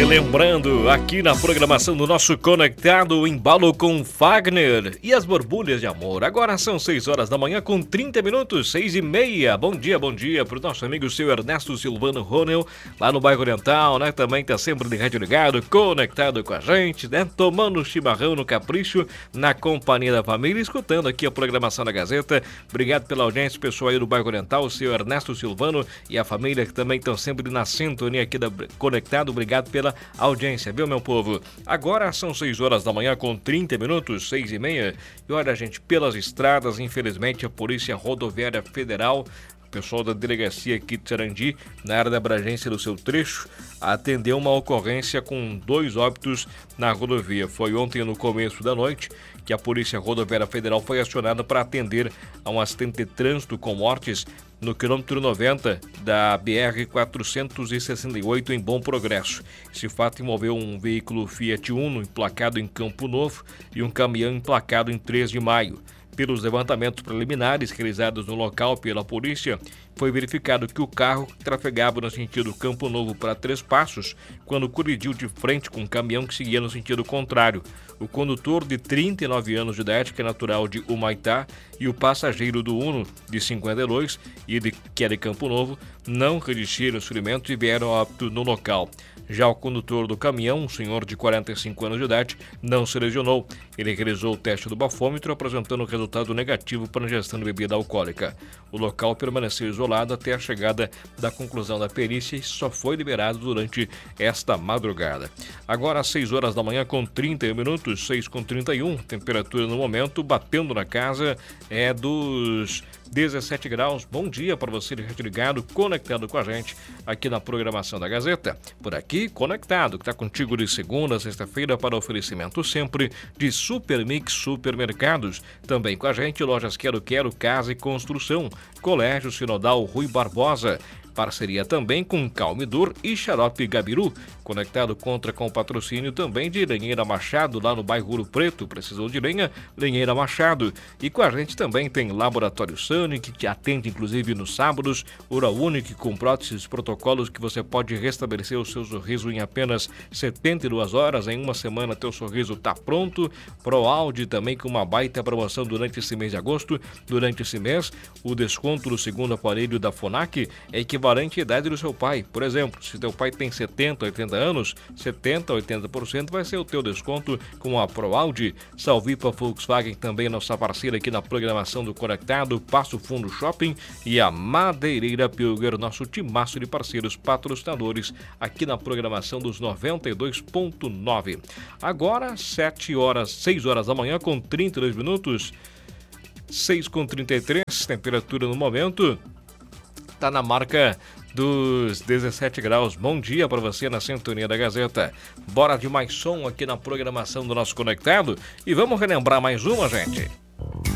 Lembrando, aqui na programação do nosso Conectado, o embalo com Fagner e as borbulhas de amor. Agora são 6 horas da manhã com 30 minutos, 6h30. Bom dia pro nosso amigo seu Ernesto Silvano Ronel, lá no bairro Oriental, né? Também tá sempre de rádio ligado, conectado com a gente, né? Tomando chimarrão no capricho, na companhia da família, escutando aqui a programação da Gazeta. Obrigado pela audiência, pessoal aí do bairro Oriental, o seu Ernesto Silvano e a família que também estão sempre na sintonia aqui da Conectado. Obrigado pela audiência, viu, meu povo? Agora são 6 horas da manhã com 30 minutos, 6h30. E olha, gente, pelas estradas, infelizmente, a Polícia Rodoviária Federal, o pessoal da delegacia aqui de Sarandi, na área da abrangência do seu trecho, atendeu uma ocorrência com 2 óbitos na rodovia. Foi ontem, no começo da noite, que a Polícia Rodoviária Federal foi acionada para atender a um acidente de trânsito com mortes no quilômetro 90 da BR-468 em Bom Progresso. Esse fato envolveu um veículo Fiat Uno emplacado em Campo Novo e um caminhão emplacado em 3 de maio. Pelos levantamentos preliminares realizados no local pela polícia, foi verificado que o carro trafegava no sentido Campo Novo para Três Passos, quando colidiu de frente com um caminhão que seguia no sentido contrário. O condutor, de 39 anos de idade, que é natural de Humaitá, e o passageiro do Uno, de 52, que é de Campo Novo, não resistiram aos ferimentos e vieram a óbito no local. Já o condutor do caminhão, um senhor de 45 anos de idade, não se lesionou. Ele realizou o teste do bafômetro, apresentando resultado negativo para ingestão de bebida alcoólica. O local permaneceu isolado até a chegada da conclusão da perícia e só foi liberado durante esta madrugada. Agora às 6 horas da manhã com 30 minutos, 6h31, temperatura no momento batendo na casa é dos 17 graus. Bom dia para você ligado, conectado com a gente aqui na programação da Gazeta. Por aqui, conectado, que está contigo de segunda a sexta-feira para oferecimento sempre de Super Mix Supermercados. Também com a gente, lojas Quero Quero, Casa e Construção, Colégio Sinodal Rui Barbosa. Parceria também com Calmidor e Xarope Gabiru. Conectado contra com o patrocínio também de Lenheira Machado, lá no bairro Ouro Preto. Precisou de lenha? Lenheira Machado. E com a gente também tem Laboratório Sanic, que atende inclusive nos sábados. Uraunic, com próteses protocolos que você pode restabelecer o seu sorriso em apenas 72 horas. Em uma semana teu sorriso está pronto. ProAude também com uma baita promoção durante esse mês de agosto. Durante esse mês, o desconto do segundo aparelho da Fonac é equivalente à idade do seu pai. Por exemplo, se teu pai tem 70, 80 anos, 70, 80% vai ser o teu desconto com a ProAude. Salvipa Volkswagen, também nossa parceira aqui na programação do Conectado, Passo Fundo Shopping, e a Madeireira Pilger, nosso timaço de parceiros patrocinadores aqui na programação dos 92.9. Agora 6 horas da manhã com 32 minutos, 6h33, temperatura no momento está na marca dos 17 graus. Bom dia para você na sintonia da Gazeta. Bora de mais som aqui na programação do nosso Conectado e vamos relembrar mais uma, gente.